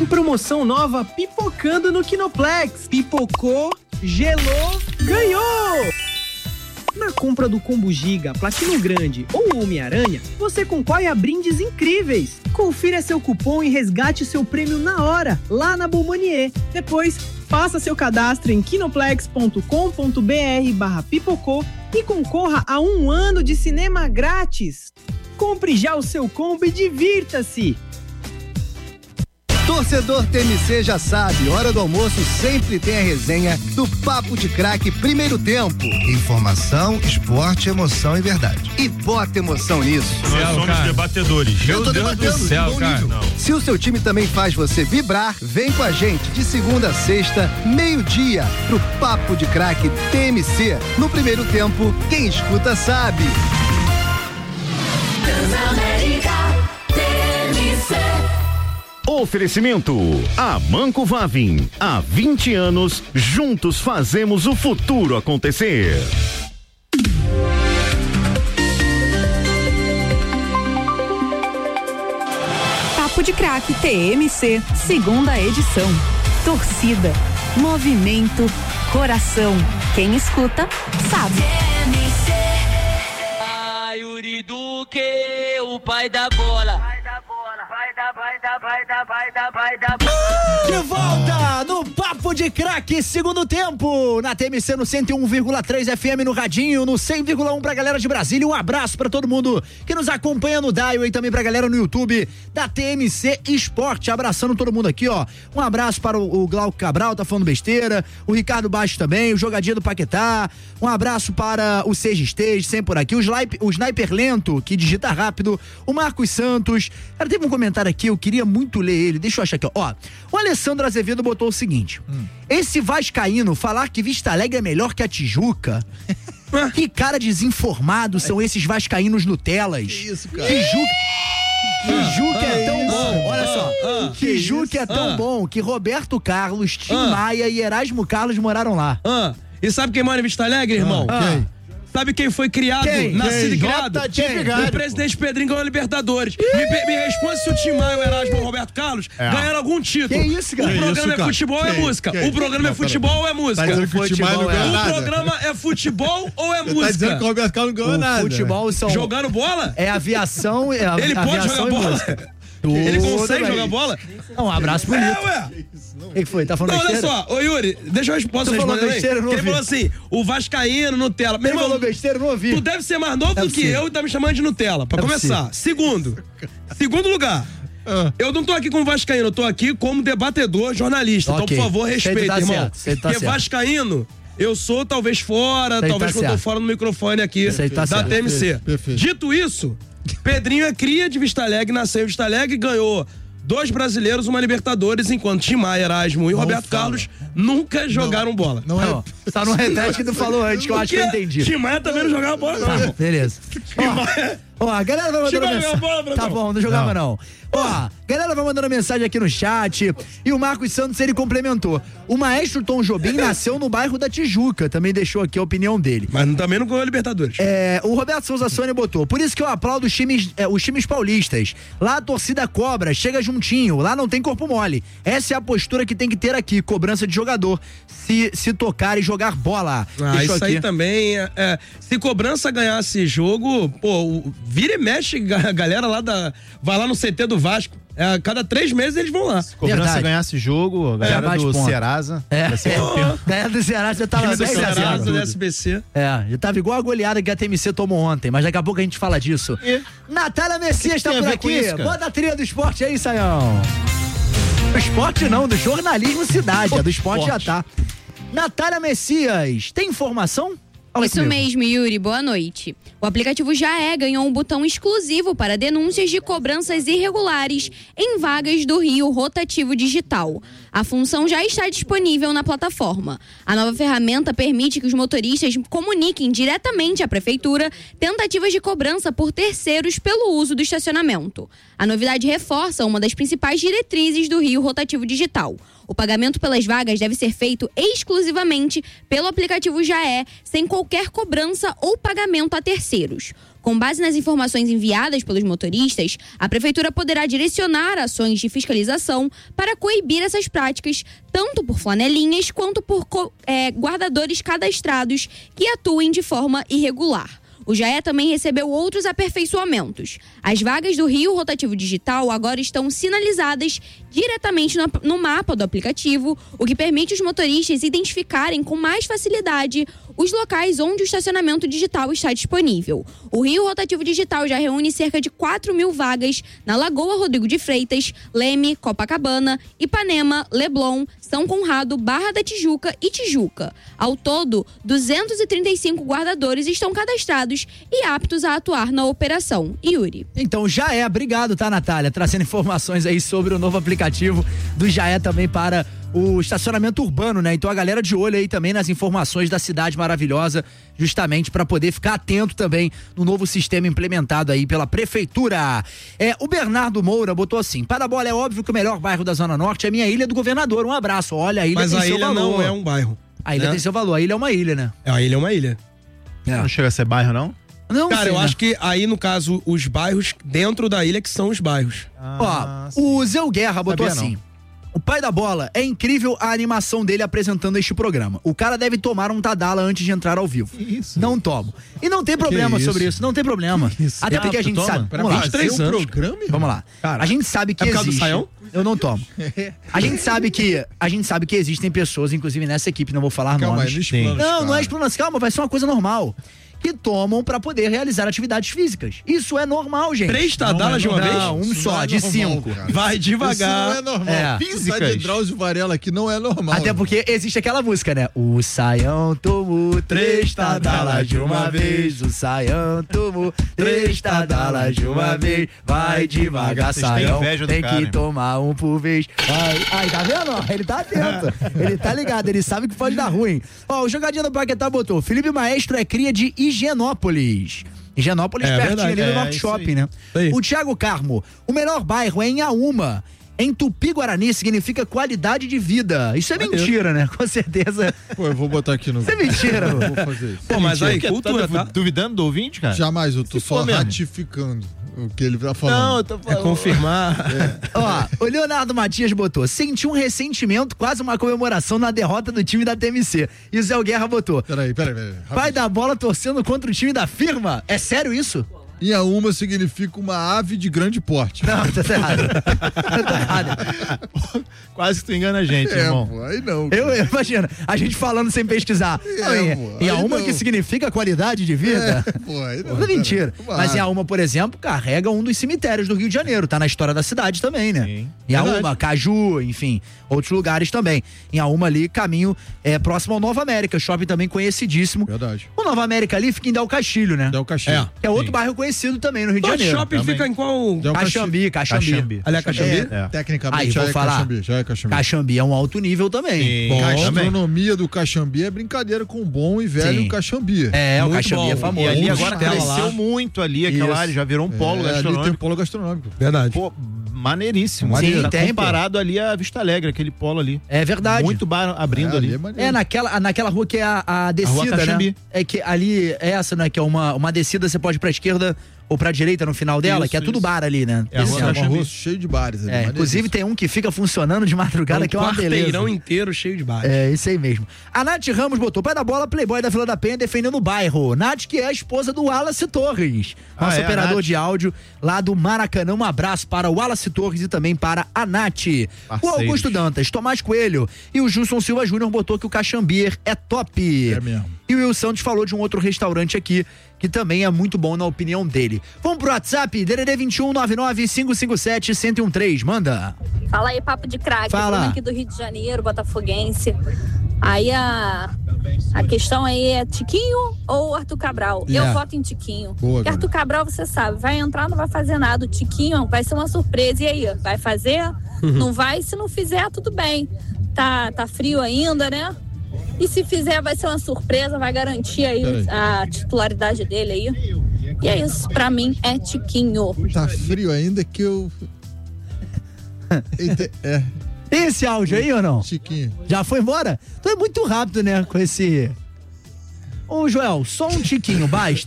promoção nova pipocando no Kinoplex. Pipocou, gelou, ganhou! Na compra do Combo Giga, Platino Grande ou Homem-Aranha, você concorre a brindes incríveis. Confira seu cupom e resgate seu prêmio na hora, lá na Bombonier. Depois, faça seu cadastro em kinoplex.com.br/pipocô e concorra a 1 ano de cinema grátis. Compre já o seu combo e divirta-se! Torcedor TMC já sabe, hora do almoço sempre tem a resenha do Papo de Craque Primeiro Tempo. Informação, esporte, emoção e verdade. E bota emoção nisso. Nós somos debatedores. Eu tô debatendo, céu, cara. Se o seu time também faz você vibrar, vem com a gente de segunda a sexta, meio-dia, pro Papo de Craque TMC. No Primeiro Tempo, quem escuta sabe. Oferecimento Amanco Vavin. Há 20 anos, juntos fazemos o futuro acontecer. Papo de Craque TMC, segunda edição. Torcida, movimento, coração. Quem escuta, sabe. Yuri Duque, o pai da bola. De volta no Papo de Craque, segundo tempo, na TMC no 101,3 FM no radinho, no 100,1 pra galera de Brasília. Um abraço pra todo mundo que nos acompanha no Dial e também pra galera no YouTube da TMC Esporte. Abraçando todo mundo aqui, ó. Um abraço para o Glauco Cabral, tá falando besteira, o Ricardo Baixo também, o Jogadinha do Paquetá. Um abraço para o Seja Stage, sempre por aqui, o Sniper Lento, que digita rápido, o Marcos Santos. Cara, teve um comentário aqui, eu queria muito ler ele, deixa eu achar aqui, ó. O Alessandro Azevedo botou o seguinte: esse vascaíno falar que Vista Alegre é melhor que a Tijuca. Que cara desinformado são esses vascaínos Nutelas. Que isso, cara? Tijuca é tão bom, olha só. Tijuca é tão bom que Roberto Carlos, Tim Maia e Erasmo Carlos moraram lá. E sabe quem mora em Vista Alegre, irmão? Quem? Sabe quem foi criado, nascido e criado? O presidente Pedrinho ganhou a Libertadores. Me responde se o Tim Maia, o Erasmo ou o Roberto Carlos ganharam algum título. Que isso, cara? O programa é futebol ou é música? O programa é futebol ou é música? Tá dizendo que o Tim Maia não ganhou nada? O programa é futebol ou é música? Tá dizendo que o Roberto Carlos não ganhou nada. Futebol são... Jogando bola? É aviação... Ele pode jogar bola? Ele consegue jogar bola? Não, um abraço bonito. O que foi? Tá falando besteira? Olha só, ô Yuri, deixa eu posso responder besteira, também? Ele falou assim, o vascaíno, Nutella. Meu irmão, falou besteira, não ouvi. Tu deve ser mais novo do que eu e tá me chamando de Nutella, pra começar. Segundo lugar, eu não tô aqui como vascaíno, eu tô aqui como debatedor, jornalista. Então, por favor, respeita, irmão. Porque vascaíno... Eu sou talvez fora, talvez quando eu tô fora no microfone aqui da TMC. Perfeito. Dito isso, Pedrinho é cria de Vista Alegre, nasceu em Vista Alegre e ganhou 2 brasileiros, uma Libertadores, enquanto Tim Maia, Erasmo e Roberto Carlos nunca jogaram bola. Não, só não repete que tu falou antes, que eu acho que eu entendi. Tim Maia também não jogava bola, não. Beleza. Ó, a galera vai mandando mensagem. Tá bom, não jogava não. Ó, a galera vai mandando mensagem aqui no chat. E o Marcos Santos, ele complementou. O maestro Tom Jobim nasceu no bairro da Tijuca. Também deixou aqui a opinião dele. Mas também não ganhou a Libertadores. O Roberto Souza Sônia botou. Por isso que eu aplaudo os times paulistas. Lá a torcida cobra, chega juntinho. Lá não tem corpo mole. Essa é a postura que tem que ter aqui. Cobrança de jogador. Se tocar e jogar bola. Isso aqui. Aí também. Se cobrança ganhasse jogo, pô, vira e mexe a galera lá vai lá no CT do Vasco. A cada 3 meses eles vão lá. Se cobrança ganhasse jogo, a galera do Serasa. Galera do Serasa já tava 10-0 do SBC. Já tava igual a goleada que a TMC tomou ontem, mas daqui a pouco a gente fala disso. Natália Messias tá por aqui. Bota a trilha do esporte aí, Saião. Do esporte não, do jornalismo cidade. A do esporte já tá. Natália Messias, tem informação? Isso mesmo, Yuri, boa noite. O aplicativo Jaé ganhou um botão exclusivo para denúncias de cobranças irregulares em vagas do Rio Rotativo Digital. A função já está disponível na plataforma. A nova ferramenta permite que os motoristas comuniquem diretamente à prefeitura tentativas de cobrança por terceiros pelo uso do estacionamento. A novidade reforça uma das principais diretrizes do Rio Rotativo Digital. O pagamento pelas vagas deve ser feito exclusivamente pelo aplicativo Jaé, sem qualquer cobrança ou pagamento a terceiros. Com base nas informações enviadas pelos motoristas, a Prefeitura poderá direcionar ações de fiscalização para coibir essas práticas, tanto por flanelinhas quanto por guardadores cadastrados que atuem de forma irregular. O JAE também recebeu outros aperfeiçoamentos. As vagas do Rio Rotativo Digital agora estão sinalizadas diretamente no mapa do aplicativo, o que permite os motoristas identificarem com mais facilidade os locais onde o estacionamento digital está disponível. O Rio Rotativo Digital já reúne cerca de 4.000 vagas na Lagoa Rodrigo de Freitas, Leme, Copacabana, Ipanema, Leblon, São Conrado, Barra da Tijuca e Tijuca. Ao todo, 235 guardadores estão cadastrados e aptos a atuar na operação. Yuri. Então já é, obrigado, tá, Natália? Trazendo informações aí sobre o novo aplicativo do JAE também para o estacionamento urbano, né? Então a galera de olho aí também nas informações da cidade maravilhosa, justamente para poder ficar atento também no novo sistema implementado aí pela prefeitura. O Bernardo Moura botou assim: Parabola, é óbvio que o melhor bairro da Zona Norte é a minha Ilha do Governador. Um abraço. Olha, a ilha tem seu valor. Mas a ilha não é um bairro. A ilha tem seu valor. A ilha é uma ilha, né? A ilha é uma ilha. Não chega a ser bairro, não? Não, cara, sei, eu né? acho que aí, no caso, os bairros dentro da ilha que são os bairros. O Zé Guerra botou Sabia assim: não. O pai da bola, é incrível a animação dele apresentando este programa. O cara deve tomar um Tadala antes de entrar ao vivo. Isso. Não tomo. E não tem problema sobre isso, não tem problema. Até porque a gente sabe. Vamos lá. 23 anos. Vamos lá. Cara, a gente sabe que é por causa do existe. Saião? Eu não tomo. A gente sabe que existem pessoas, inclusive nessa equipe, não vou falar nomes. Não é explanação, calma, vai ser uma coisa normal. Que tomam pra poder realizar atividades físicas. Isso é normal, gente. 3 Tadalas de uma vez? Não, um só, de 5. Vai devagar. Isso não é normal. Físicas. Sai de Drauzio Varela aqui não é normal. Até porque existe aquela música, né? O Saião tomou 3 Tadalas de uma vez. O Saião tomou 3 Tadalas de uma vez. Vai devagar, Saião. Tem que tomar um por vez. Ai, tá vendo? Ele tá atento. Ele tá ligado. Ele sabe que pode dar ruim. O jogadinho do Paquetá botou: Felipe Maestro é cria de Higienópolis. Higienópolis, pertinho ali do Norte Shopping, né? O Thiago Carmo: o melhor bairro é em Auma. Em Tupi-Guarani significa qualidade de vida. Isso é mentira, né? Com certeza. Pô, eu vou botar aqui no... Isso é mentira, eu vou fazer isso. Pô, mas aí, cultura, tá? Duvidando do ouvinte, cara? Jamais, eu tô só ratificando o que ele tá falando. Não, eu tô falando. É confirmar. O Leonardo Matias botou: senti um ressentimento, quase uma comemoração na derrota do time da TMC. E o Zé Guerra botou: Peraí. Pai da bola torcendo contra o time da firma? É sério isso? E a uma significa uma ave de grande porte. Não, tá errado. Quase que tu engana a gente, irmão. Pô, aí não. Eu imagino, a gente falando sem pesquisar. E a uma que significa qualidade de vida? Aí não. Não é mentira. Mas em Auma, por exemplo, carrega um dos cemitérios do Rio de Janeiro. Tá na história da cidade também, né? Sim. Em Auma, Caju, enfim, outros lugares também. Em Auma ali, caminho próximo ao Nova América, shopping também conhecidíssimo. Verdade. O Nova América ali fica em Del Castilho, né? Del Castilho. Que é outro bairro conhecido também no Rio de Janeiro. O shopping fica em qual? Caxambi. Ali é Caxambi? Tecnicamente já é Caxambi. Caxambi é um alto nível também. A gastronomia do Caxambi é brincadeira com o bom e velho Caxambi. O Caxambi é famoso. E ali agora cresceu muito ali, aquela área, já virou um polo gastronômico. Ali tem polo gastronômico. Verdade. Pô, maneiríssimo. Sim, comparado ali a Vista Alegre, aquele polo ali. É verdade. Muito bar abrindo ali. Naquela rua que é a descida, né? É que ali, essa, né? Que é uma descida, você pode ir pra esquerda ou pra direita no final dela, que é tudo bar ali, né? É uma rua cheia de bares ali. Inclusive tem um que fica funcionando de madrugada, que é uma beleza. Quarteirão inteiro cheio de bares. É, isso aí mesmo. A Nath Ramos botou: pai da bola, playboy da Vila da Penha defendendo o bairro. Nath, que é a esposa do Wallace Torres, nosso operador de áudio lá do Maracanã. Um abraço para o Wallace Torres e também para a Nath. O Augusto Dantas, Tomás Coelho e o Gilson Silva Júnior botou que o Caxambier é top. É mesmo. E o Will Santos falou de um outro restaurante aqui, que também é muito bom na opinião dele. Vamos pro WhatsApp, DDD 21 99 557 1013, manda. Fala aí, papo de craque. Fala. Aqui do Rio de Janeiro, botafoguense. Aí a questão aí é Tiquinho ou Arthur Cabral? Eu voto em Tiquinho. Porque Arthur Cabral, você sabe, vai entrar, não vai fazer nada. O Tiquinho vai ser uma surpresa. E aí, vai fazer? Não vai? Se não fizer, tudo bem. Tá frio ainda, né? E se fizer, vai ser uma surpresa, vai garantir aí a titularidade dele aí. E é isso, pra mim é Tiquinho. Tá frio ainda que eu... Tem esse áudio aí ou não? Tiquinho. Já foi embora? Então é muito rápido, né, com esse... Ô, Joel, só um tiquinho, basta.